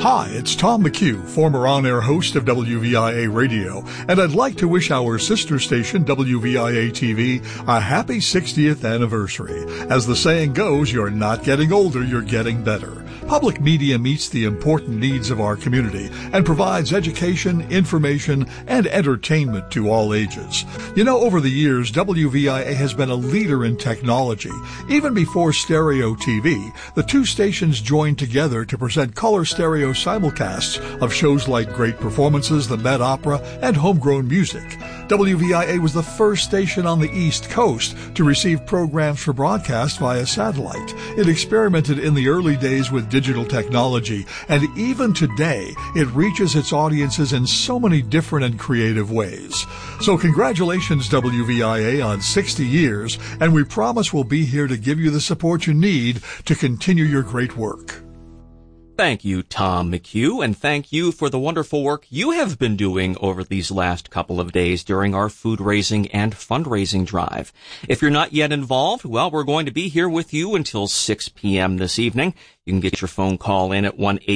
Hi, it's Tom McHugh, former on-air host of WVIA Radio, and I'd like to wish our sister station, WVIA TV, a happy 60th anniversary. As the saying goes, you're not getting older, you're getting better. Public media meets the important needs of our community and provides education, information, and entertainment to all ages. You know, over the years, WVIA has been a leader in technology. Even before stereo TV, the two stations joined together to present color stereo simulcasts of shows like Great Performances, the Met Opera, and Homegrown Music. WVIA was the first station on the East Coast to receive programs for broadcast via satellite. It experimented in the early days with digital technology, and even today, it reaches its audiences in so many different and creative ways. So congratulations, WVIA, on 60 years, and we promise we'll be here to give you the support you need to continue your great work. Thank you, Tom McHugh, and thank you for the wonderful work you have been doing over these last couple of days during our food-raising and fundraising drive. If you're not yet involved, well, we're going to be here with you until 6 p.m. this evening. You can get your phone call in at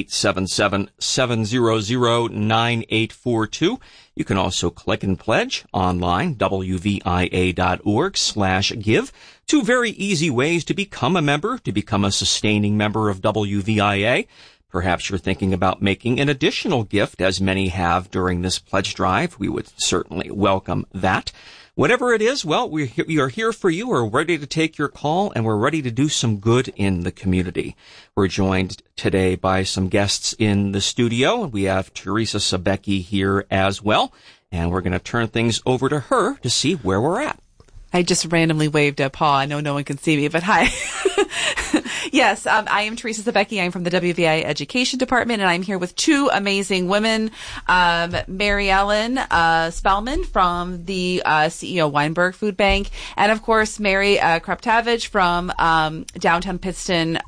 1-877-700-9842. You can also click and pledge online, wvia.org/give. Two very easy ways to become a member, to become a sustaining member of WVIA. Perhaps you're thinking about making an additional gift, as many have during this pledge drive. We would certainly welcome that. Whatever it is, well, we are here for you. We're ready to take your call, and we're ready to do some good in the community. We're joined today by some guests in the studio. We have Teresa Sabecki here as well, and we're going to turn things over to her to see where we're at. I just randomly waved at Paul. I know no one can see me, but hi. Yes, I am Teresa Sabecki. I'm from the WVIA Education Department, and I'm here with two amazing women. Mary Ellen Spellman from the CEO Weinberg Food Bank, and of course, Mary Kreptavich from Downtown Pittston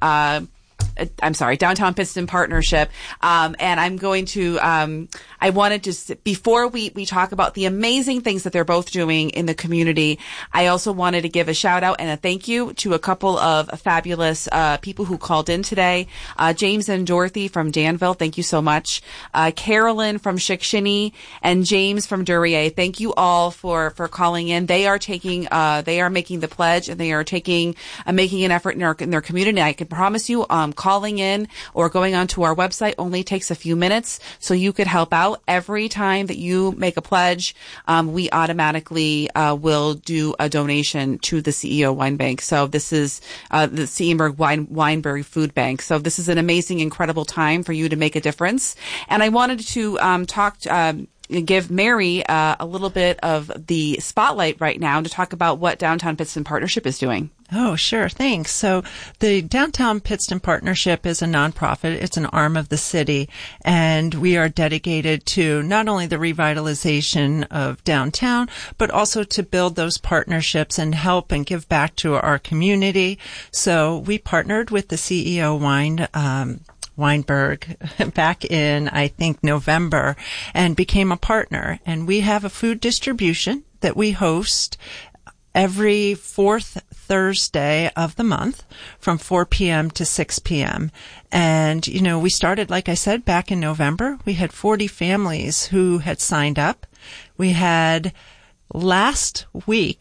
Partnership. And I'm going to, I wanted to, before we talk about the amazing things that they're both doing in the community, I also wanted to give a shout out and a thank you to a couple of fabulous people who called in today. James and Dorothy from Danville, thank you so much. Carolyn from Shikshini and James from Duryea, thank you all for calling in. They are making the pledge, and they are making an effort in their community. I can promise you, calling in or going onto our website only takes a few minutes, so you could help out. Every time that you make a pledge, we automatically will do a donation to the CEO Wine Bank. So this is the Seeberg Weinberg Food Bank. So this is an amazing, incredible time for you to make a difference. And I wanted to give Mary a little bit of the spotlight right now to talk about what Downtown Pittston Partnership is doing. Oh, sure. Thanks. So the Downtown Pittston Partnership is a nonprofit. It's an arm of the city, and we are dedicated to not only the revitalization of downtown, but also to build those partnerships and help and give back to our community. So we partnered with the CEO Weinberg back in, I think, November, and became a partner. And we have a food distribution that we host every fourth Thursday of the month from 4 p.m. to 6 p.m. And, you know, we started, like I said, back in November. We had 40 families who had signed up. We had this week,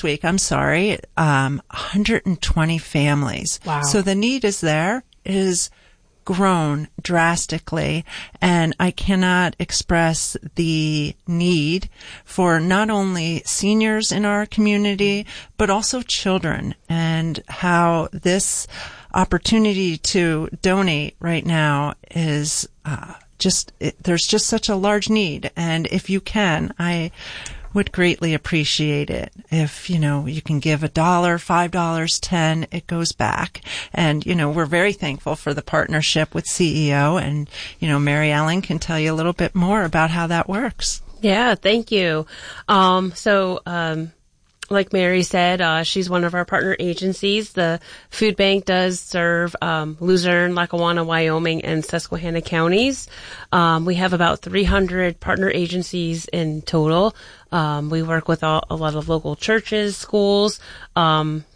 120 families. Wow. So the need is there. It is grown drastically, and I cannot express the need for not only seniors in our community, but also children, and how this opportunity to donate right now is there's just such a large need. And if you can, I would greatly appreciate it. If, you can give $1, $5, $10, it goes back. And, we're very thankful for the partnership with CEO, and, Mary Ellen can tell you a little bit more about how that works. Yeah, thank you. Like Mary said, she's one of our partner agencies. The food bank does serve Luzerne, Lackawanna, Wyoming, and Susquehanna counties. We have about 300 partner agencies in total. We work with a lot of local churches, schools,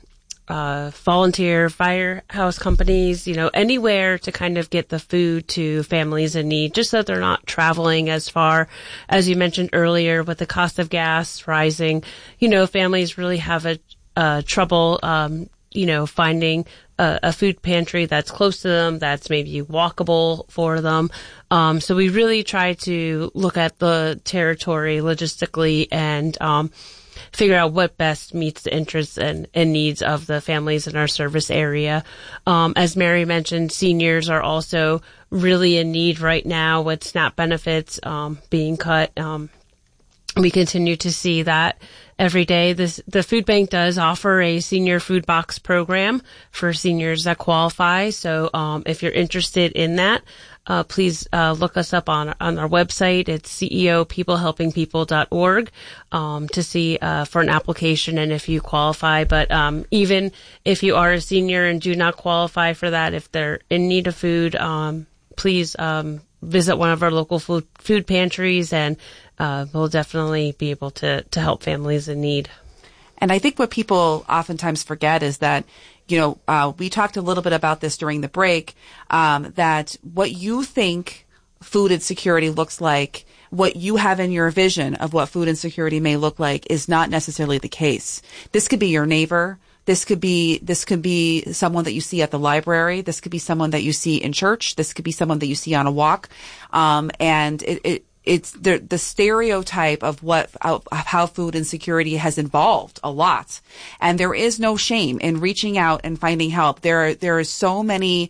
volunteer firehouse companies, anywhere to kind of get the food to families in need, just so that they're not traveling as far. As you mentioned earlier, with the cost of gas rising, families really have a trouble, finding a food pantry that's close to them, that's maybe walkable for them. So we really try to look at the territory logistically and figure out what best meets the interests and needs of the families in our service area. As Mary mentioned, seniors are also really in need right now with SNAP benefits being cut. We continue to see that every day. The food bank does offer a senior food box program for seniors that qualify. So if you're interested in that, please look us up on our website. It's ceopeoplehelpingpeople.org to see for an application and if you qualify. But even if you are a senior and do not qualify for that, if they're in need of food, please visit one of our local food pantries, and we'll definitely be able to help families in need. And I think what people oftentimes forget is that, we talked a little bit about this during the break, that what you think food insecurity looks like, what you have in your vision of what food insecurity may look like, is not necessarily the case. This could be your neighbor. This could be someone that you see at the library. This could be someone that you see in church. This could be someone that you see on a walk. And it's the stereotype of how food insecurity has evolved a lot. And there is no shame in reaching out and finding help. There are so many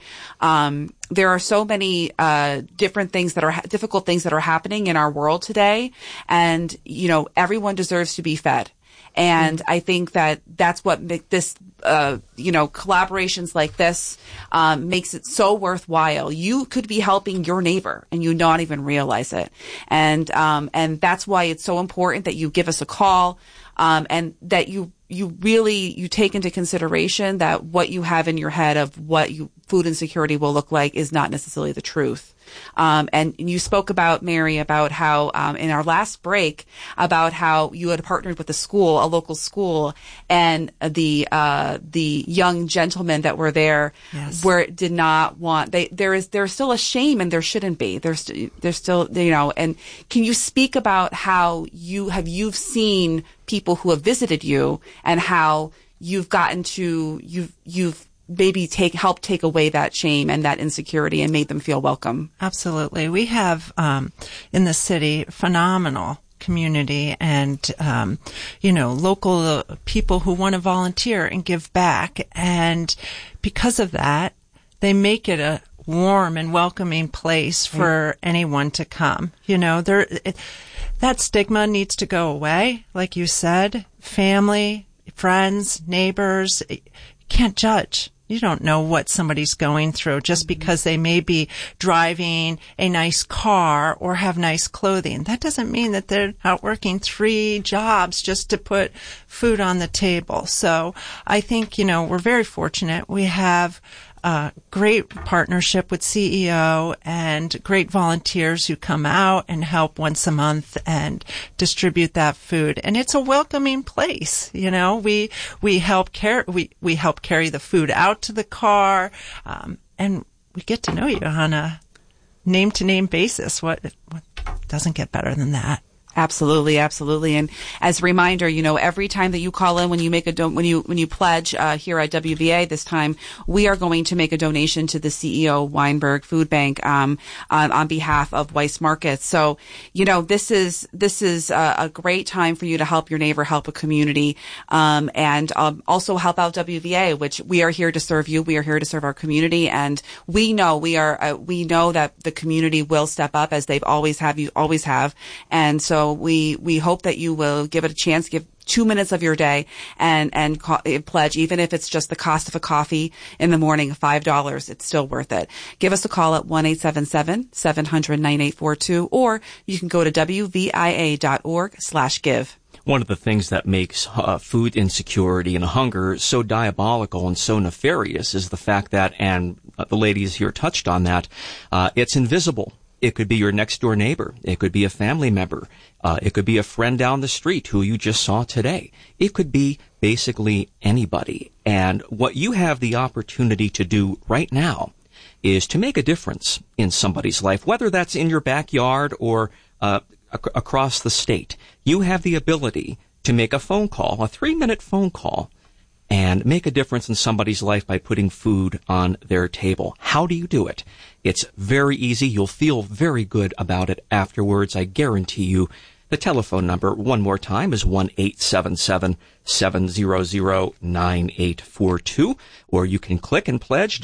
different things that are difficult things that are happening in our world today. And, everyone deserves to be fed. And I think that's what this, collaborations like this, makes it so worthwhile. You could be helping your neighbor and you not even realize it. And that's why it's so important that you give us a call, and that you take into consideration that what you have in your head of what food insecurity will look like is not necessarily the truth. And you spoke about, Mary, about how, in our last break, about how you had partnered with a local school, and the young gentlemen that were there, yes, where it did not want, there's still a shame, and there shouldn't be. There's still, and can you speak about how you've seen people who have visited you and how you've gotten to, you've maybe help take away that shame and that insecurity and made them feel welcome? Absolutely. We have, in the city, phenomenal community and, local people who want to volunteer and give back. And because of that, they make it a warm and welcoming place for anyone to come. That stigma needs to go away. Like you said, family, friends, neighbors, you can't judge. You don't know what somebody's going through just because they may be driving a nice car or have nice clothing. That doesn't mean that they're out working 3 jobs just to put food on the table. So I think, we're very fortunate. We have great partnership with CEO and great volunteers who come out and help once a month and distribute that food. And it's a welcoming place. We help carry the food out to the car, and we get to know you on a name to name basis. What doesn't get better than that? Absolutely, absolutely. And as a reminder, every time that you call in, when you make when you pledge here at WVA this time, we are going to make a donation to the CEO Weinberg Food Bank on behalf of Weiss Markets. So, this is a great time for you to help your neighbor, help a community, and also help out WVA, which we are here to serve you. We are here to serve our community, and we know that the community will step up as they've always have, and so we hope that you will give it a chance, give 2 minutes of your day and pledge, even if it's just the cost of a coffee in the morning, $5. It's still worth it. Give us a call at 1-877-700-9842, or you can go to wvia.org/give. One of the things that makes food insecurity and hunger so diabolical and so nefarious is the fact that, and the ladies here touched on that, it's invisible. It could be your next door neighbor. It could be a family member. It could be a friend down the street who you just saw today. It could be basically anybody. And what you have the opportunity to do right now is to make a difference in somebody's life, whether that's in your backyard or across the state. You have the ability to make a phone call, a 3-minute phone call, and make a difference in somebody's life by putting food on their table. How do you do it? It's very easy. You'll feel very good about it afterwards, I guarantee you. The telephone number, one more time, is 1-877-700-9842, or you can click and pledge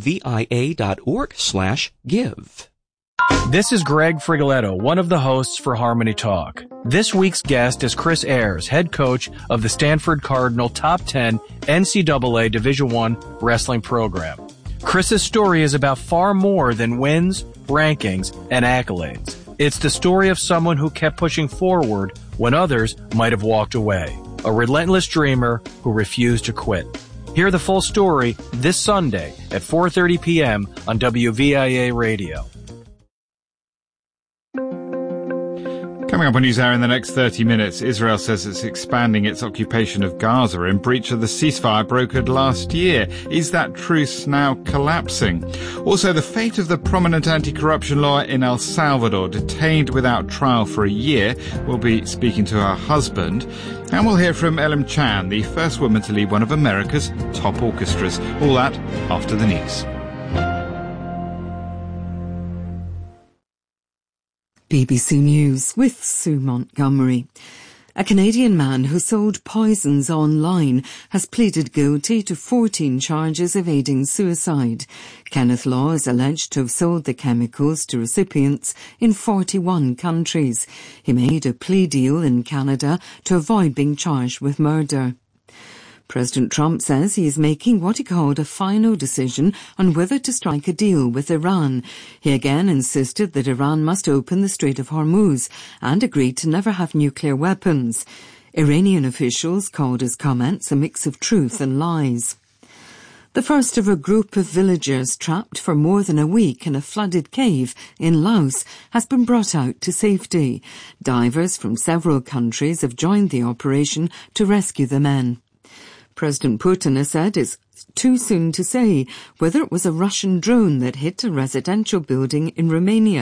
wvia.org/give. This is Greg Frigoletto, one of the hosts for Harmony Talk. This week's guest is Chris Ayers, head coach of the Stanford Cardinal Top 10 NCAA Division I wrestling program. Chris's story is about far more than wins, rankings, and accolades. It's the story of someone who kept pushing forward when others might have walked away. A relentless dreamer who refused to quit. Hear the full story this Sunday at 4:30 p.m. on WVIA Radio. Coming up on NewsHour in the next 30 minutes, Israel says it's expanding its occupation of Gaza in breach of the ceasefire brokered last year. Is that truce now collapsing? Also, the fate of the prominent anti-corruption lawyer in El Salvador, detained without trial for a year. We'll be speaking to her husband. And we'll hear from Ellen Chan, the first woman to lead one of America's top orchestras. All that after the news. BBC News with Sue Montgomery. A Canadian man who sold poisons online has pleaded guilty to 14 charges of aiding suicide. Kenneth Law is alleged to have sold the chemicals to recipients in 41 countries. He made a plea deal in Canada to avoid being charged with murder. President Trump says he is making what he called a final decision on whether to strike a deal with Iran. He again insisted that Iran must open the Strait of Hormuz and agreed to never have nuclear weapons. Iranian officials called his comments a mix of truth and lies. The first of a group of villagers trapped for more than a week in a flooded cave in Laos has been brought out to safety. Divers from several countries have joined the operation to rescue the men. President Putin has said it's too soon to say whether it was a Russian drone that hit a residential building in Romania.